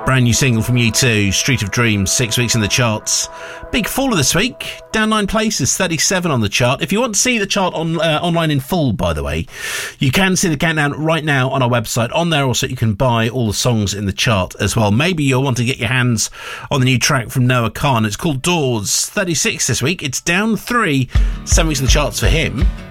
Brand new single from U2, Street of Dreams, 6 weeks in the charts. Big faller this week, down 9 places, 37 on the chart. If you want to see the chart online in full, by the way, you can see the countdown right now on our website. On there also you can buy all the songs in the chart as well. Maybe you'll want to get your hands on the new track from Noah Khan. It's called Doors, 36 this week. It's down 3, 7 weeks in the charts for him.